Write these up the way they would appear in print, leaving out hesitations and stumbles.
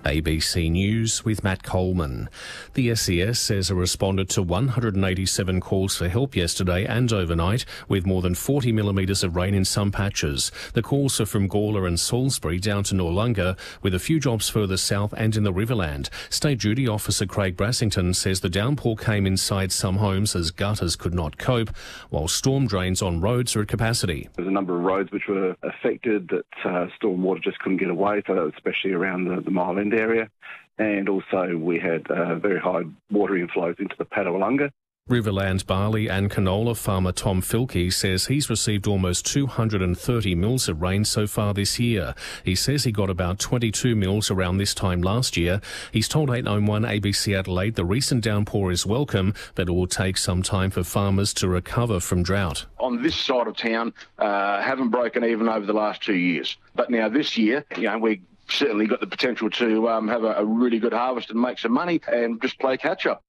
ABC News with Matt Coleman. The SES says it responded to 187 calls for help yesterday and overnight, with more than 40 millimetres of rain in some patches. The calls are from Gawler and Salisbury down to Noarlunga, with a few drops further south and in the Riverland. State Duty Officer Craig Brassington says the downpour came inside some homes as gutters could not cope, while storm drains on roads are at capacity. There's a number of roads which were affected that storm water just couldn't get away, so especially around the Mile End area. And also we had very high water inflows into the Padawalunga. Riverland barley and canola farmer Tom Filkey says he's received almost 230 mils of rain so far this year. He says he got about 22 mils around this time last year. He's told 891 ABC Adelaide the recent downpour is welcome, but it will take some time for farmers to recover from drought. On this side of town, haven't broken even over the last 2 years. But now this year, we certainly got the potential to have a really good harvest and make some money and just play catch-up.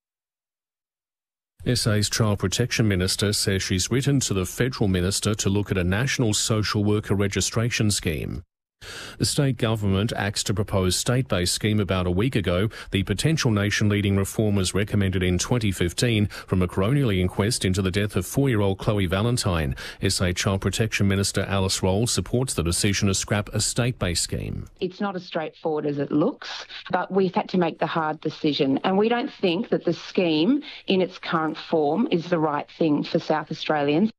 SA's Child Protection Minister says she's written to the Federal Minister to look at a national social worker registration scheme. The state government axed a proposed state-based scheme about a week ago. The potential nation-leading reform was recommended in 2015 from a coronial inquest into the death of 4-year-old Chloe Valentine. SA Child Protection Minister Alice Roll supports the decision to scrap a state-based scheme. It's not as straightforward as it looks, but we've had to make the hard decision, and we don't think that the scheme in its current form is the right thing for South Australians.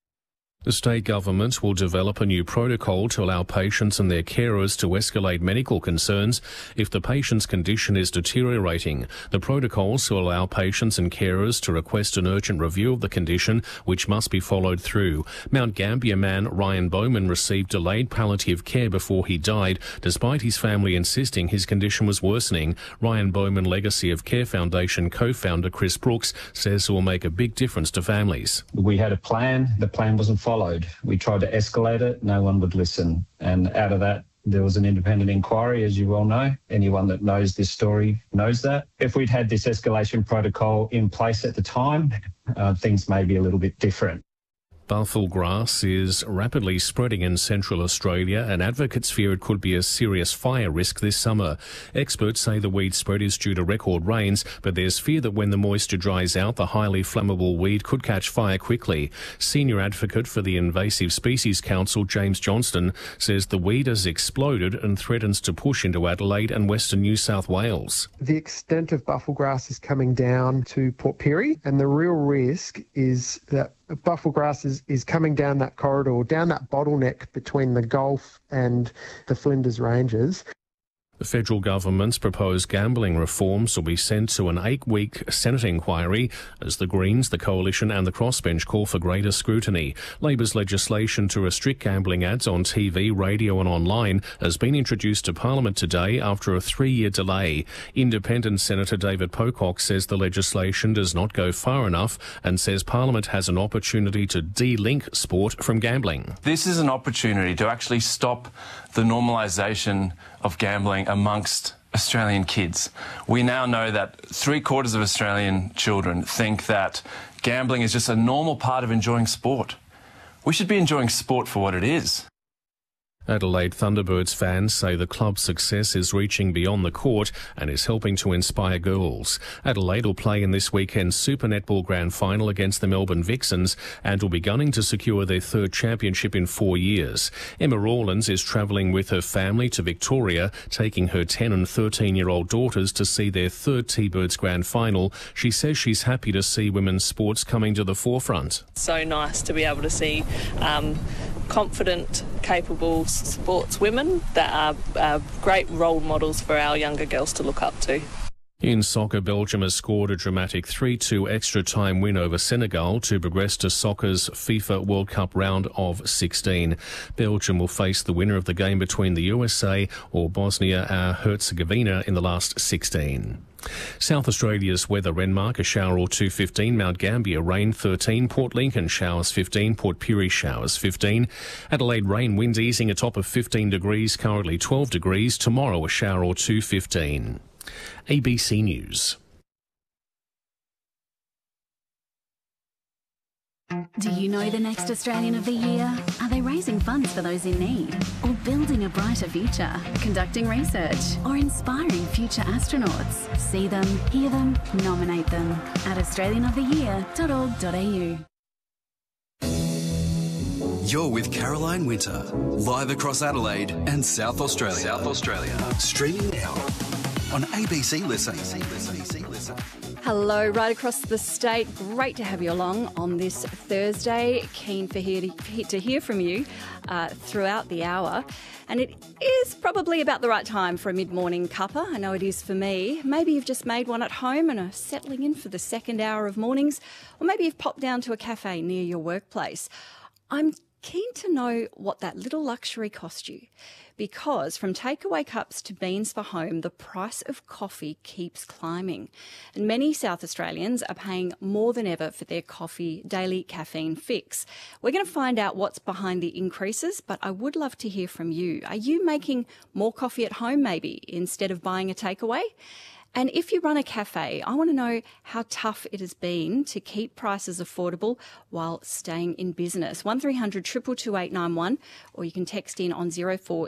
The state government will develop a new protocol to allow patients and their carers to escalate medical concerns if the patient's condition is deteriorating. The protocols will allow patients and carers to request an urgent review of the condition, which must be followed through. Mount Gambier man Ryan Bowman received delayed palliative care before he died, despite his family insisting his condition was worsening. Ryan Bowman Legacy of Care Foundation co-founder Chris Brooks says it will make a big difference to families. We had a plan. The plan wasn't followed. We tried to escalate it. No one would listen. And out of that, there was an independent inquiry, as you well know. Anyone that knows this story knows that. If we'd had this escalation protocol in place at the time, things may be a little bit different. Buffel grass is rapidly spreading in central Australia, and advocates fear it could be a serious fire risk this summer. Experts say the weed spread is due to record rains, but there's fear that when the moisture dries out, the highly flammable weed could catch fire quickly. Senior advocate for the Invasive Species Council, James Johnston, says the weed has exploded and threatens to push into Adelaide and Western New South Wales. The extent of buffel grass is coming down to Port Pirie, and the real risk is that buffel grass is coming down that corridor, down that bottleneck between the Gulf and the Flinders Ranges. The federal government's proposed gambling reforms will be sent to an 8-week Senate inquiry as the Greens, the Coalition and the Crossbench call for greater scrutiny. Labor's legislation to restrict gambling ads on TV, radio and online has been introduced to Parliament today after a 3-year delay. Independent Senator David Pocock says the legislation does not go far enough and says Parliament has an opportunity to de-link sport from gambling. This is an opportunity to actually stop the normalisation of gambling amongst Australian kids. We now know that 3/4 of Australian children think that gambling is just a normal part of enjoying sport. We should be enjoying sport for what it is. Adelaide Thunderbirds fans say the club's success is reaching beyond the court and is helping to inspire girls. Adelaide will play in this weekend's Super Netball Grand Final against the Melbourne Vixens and will be gunning to secure their 3rd championship in 4 years. Emma Rawlins is travelling with her family to Victoria, taking her 10 and 13-year-old daughters to see their 3rd T-Birds Grand Final. She says she's happy to see women's sports coming to the forefront. So nice to be able to see confident, capable sportswomen that are great role models for our younger girls to look up to. In soccer, Belgium has scored a dramatic 3-2 extra-time win over Senegal to progress to soccer's FIFA World Cup round of 16. Belgium will face the winner of the game between the USA or Bosnia-Herzegovina in the last 16. South Australia's weather: Renmark, a shower or 2 15, Mount Gambier, rain 13, Port Lincoln, showers 15, Port Pirie, showers 15, Adelaide, rain, winds easing, a top of 15 degrees, currently 12 degrees, tomorrow a shower or 2 15. ABC News. Do you know the next Australian of the Year? Are they raising funds for those in need? Or building a brighter future? Conducting research? Or inspiring future astronauts? See them, hear them, nominate them at australianoftheyear.org.au. You're with Caroline Winter, live across Adelaide and South Australia. Streaming now on ABC Listen. Hello, right across the state. Great to have you along on this Thursday. Keen to hear from you throughout the hour. And it is probably about the right time for a mid-morning cuppa. I know it is for me. Maybe you've just made one at home and are settling in for the second hour of mornings. Or maybe you've popped down to a cafe near your workplace. I'm keen to know what that little luxury cost you, because from takeaway cups to beans for home, the price of coffee keeps climbing. And many South Australians are paying more than ever for their coffee daily caffeine fix. We're going to find out what's behind the increases, but I would love to hear from you. Are you making more coffee at home maybe instead of buying a takeaway? And if you run a cafe, I want to know how tough it has been to keep prices affordable while staying in business. 1300 222 891, or you can text in on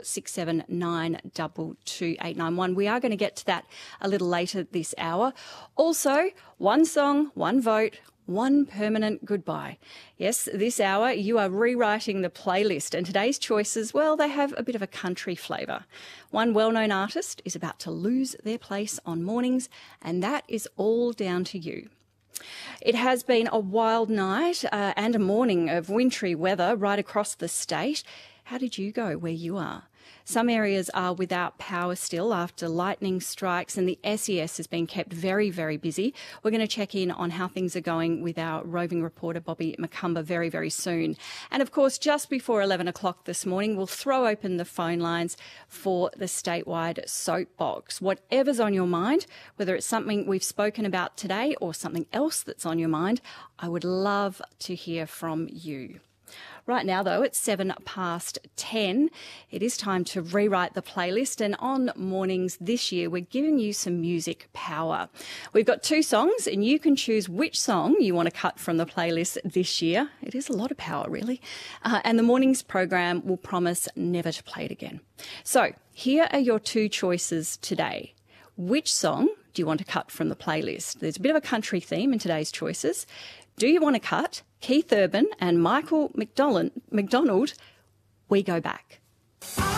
0467 22891. We are going to get to that a little later this hour. Also, one song, one vote, one permanent goodbye. Yes, this hour you are rewriting the playlist, and today's choices, well, they have a bit of a country flavour. One well-known artist is about to lose their place on mornings, and that is all down to you. It has been a wild night and a morning of wintry weather right across the state. How did you go where you are? Some areas are without power still after lightning strikes, and the SES has been kept very, very busy. We're going to check in on how things are going with our roving reporter, Bobby McCumber, very, very soon. And of course, just before 11 o'clock this morning, we'll throw open the phone lines for the statewide soapbox. Whatever's on your mind, whether it's something we've spoken about today or something else that's on your mind, I would love to hear from you. Right now, though, it's 10:07. It is time to rewrite the playlist, and on mornings this year, we're giving you some music power. We've got two songs, and you can choose which song you want to cut from the playlist this year. It is a lot of power, really. And the mornings program will promise never to play it again. So here are your two choices today. Which song do you want to cut from the playlist? There's a bit of a country theme in today's choices. Do you want to cut Keith Urban and Michael McDonald, We Go Back?